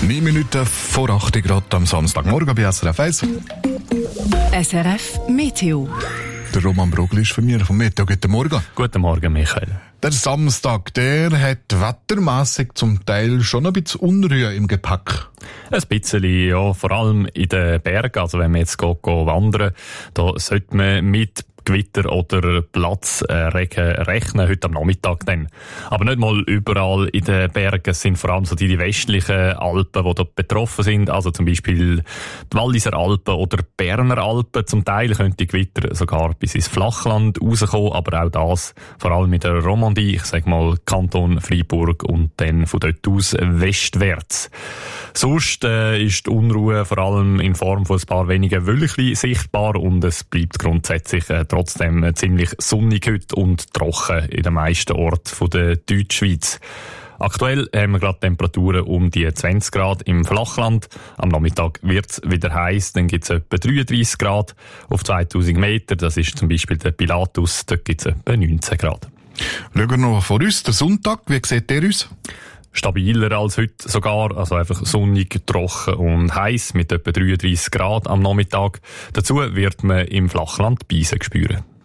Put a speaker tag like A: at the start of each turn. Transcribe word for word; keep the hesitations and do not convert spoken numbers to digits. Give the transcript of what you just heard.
A: Neun Minuten vor acht Grad am Samstagmorgen bei S R F eins.
B: S R F Meteo.
A: Der Roman Brogli ist von mir, vom Meteo. Guten Morgen.
C: Guten Morgen, Michael.
A: Der Samstag, der hat wettermässig zum Teil schon ein bisschen Unruhe im Gepäck.
C: Ein bisschen, ja, vor allem in den Bergen. Also wenn man jetzt geht, geht wandern, da sollte man mit Gewitter oder Platzregen rechnen, heute am Nachmittag dann. Aber nicht mal überall in den Bergen. Es sind vor allem so die, die westlichen Alpen, die dort betroffen sind. Also zum Beispiel die Walliser Alpen oder die Berner Alpen. Zum Teil könnte die Gewitter sogar bis ins Flachland rauskommen, aber auch das vor allem in der Romandie, ich sage mal Kanton Freiburg und dann von dort aus westwärts. Sonst äh, ist die Unruhe vor allem in Form von ein paar wenigen Wölkchen sichtbar und es bleibt grundsätzlich äh, trotzdem äh, ziemlich sonnig heute und trocken in den meisten Orten der Deutschschweiz. Aktuell haben wir gerade Temperaturen um die zwanzig Grad im Flachland. Am Nachmittag wird es wieder heiß, dann gibt es etwa dreiunddreissig Grad auf zweitausend Meter. Das ist zum Beispiel der Pilatus, dort gibt es etwa neunzehn Grad.
A: Schauen wir noch vor uns, der Sonntag, wie sieht der aus?
C: Stabiler als heute sogar, also einfach sonnig, trocken und heiß mit etwa dreiunddreissig Grad am Nachmittag. Dazu wird man im Flachland Beisen spüren.